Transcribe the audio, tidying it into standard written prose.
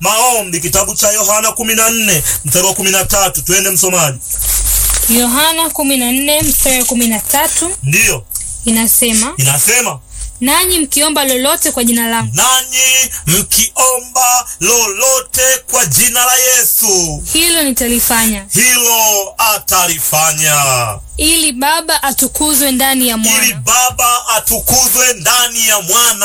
maombi, kitabu cha Yohana 14 mstari wa 13. Twende msomaji. Yohana 14 mstari wa 13. Ndiyo. Inasema nanyi mkiomba lolote kwa jina langu, nanyi mkiomba lolote kwa jina la Yesu, hilo nitalifanya, hilo atalifanya, ili Baba atukuzwe ndani ya Mwana.